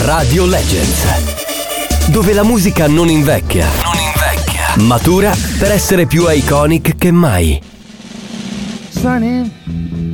Radio Legends, dove la musica non invecchia, matura per essere più iconic che mai. Sunny,